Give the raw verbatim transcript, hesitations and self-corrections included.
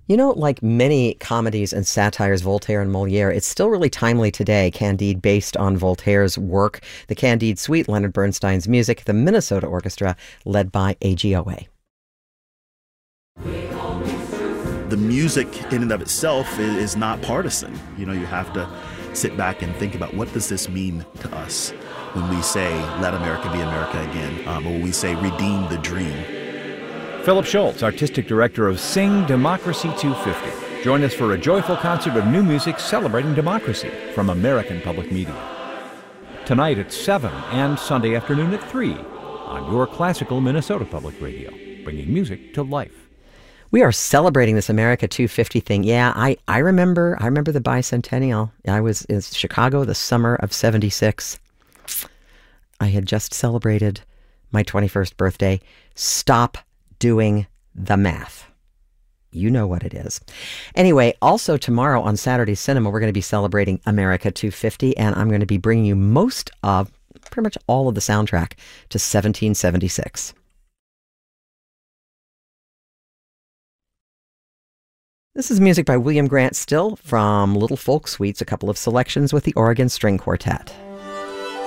You know, like many comedies and satires, Voltaire and Moliere, it's still really timely today. Candide, based on Voltaire's work, the Candide Suite, Leonard Bernstein's music, the Minnesota Orchestra, led by A G O A. The music in and of itself is not partisan. You know, you have to sit back and think about, what does this mean to us when we say, let America be America again, um, or when we say, redeem the dream. Philip Schultz, Artistic Director of Sing Democracy two fifty. Join us for a joyful concert of new music celebrating democracy from American Public Media. Tonight at seven and Sunday afternoon at three on your classical Minnesota Public Radio, bringing music to life. We are celebrating this America two fifty thing. Yeah, I, I remember I remember the bicentennial. I was in Chicago the summer of seventy-six. I had just celebrated my twenty-first birthday. Stop doing the math. You know what it is. Anyway, also tomorrow on Saturday Cinema, we're going to be celebrating America two fifty, and I'm going to be bringing you most of, pretty much all of the soundtrack to seventeen seventy-six. This is music by William Grant Still from Little Folk Suites, a couple of selections with the Oregon String Quartet.